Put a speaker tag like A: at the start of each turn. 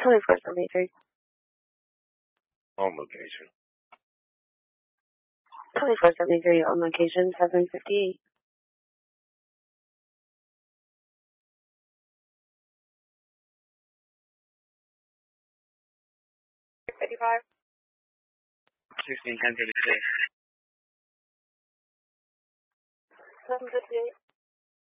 A: 2473.
B: On location.
A: 2473 on location, 758. 55.
B: 1610 36.
A: 758.